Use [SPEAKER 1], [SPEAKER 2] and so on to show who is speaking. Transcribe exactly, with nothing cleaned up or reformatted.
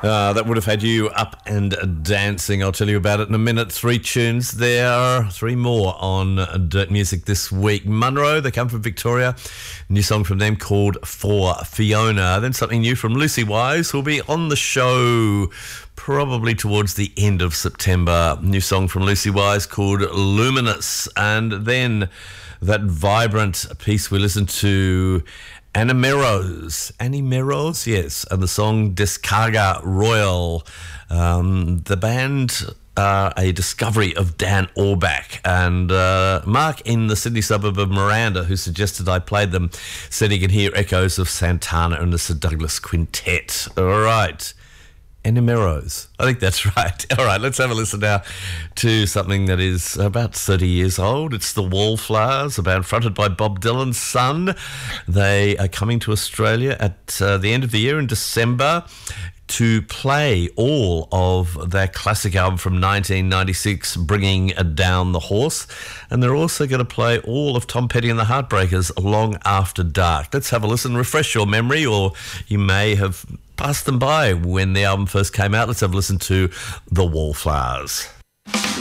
[SPEAKER 1] Uh, that would have had you up and dancing. I'll tell you about it in a minute. Three tunes there, three more on Dirt Music this week. Munro, they come from Victoria. New song from them called For Fiona. Then something new from Lucy Wise, who'll be on the show probably towards the end of September. New song from Lucy Wise called Luminous. And then that vibrant piece we listened to, Annie Merrows, Annie Merrows, yes, and the song Descarga Royal. Um, the band are a discovery of Dan Orbach, and uh, Mark in the Sydney suburb of Miranda, who suggested I played them, said he can hear echoes of Santana and the Sir Douglas Quintet. All right. Annie Merrows. I think that's right. All right, let's have a listen now to something that is about thirty years old. It's the Wallflowers, a band fronted by Bob Dylan's son. They are coming to Australia at uh, the end of the year in December to play all of their classic album from nineteen ninety-six, Bringing Down the Horse. And they're also going to play all of Tom Petty and the Heartbreakers, Long After Dark. Let's have a listen, refresh your memory, or you may have passed them by when the album first came out. Let's have a listen to The Wallflowers.